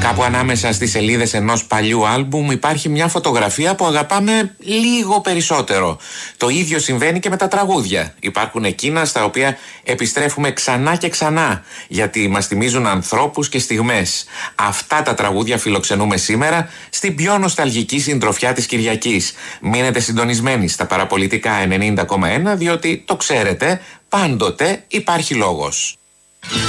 Κάπου ανάμεσα στις σελίδες ενός παλιού άλμπουμ υπάρχει μια φωτογραφία που αγαπάμε λίγο περισσότερο. Το ίδιο συμβαίνει και με τα τραγούδια. Υπάρχουν εκείνα στα οποία επιστρέφουμε ξανά και ξανά, γιατί μας θυμίζουν ανθρώπους και στιγμές. Αυτά τα τραγούδια φιλοξενούμε σήμερα στην πιο νοσταλγική συντροφιά της Κυριακής. Μείνετε συντονισμένοι στα Παραπολιτικά 90,1, διότι το ξέρετε, πάντοτε υπάρχει λόγος.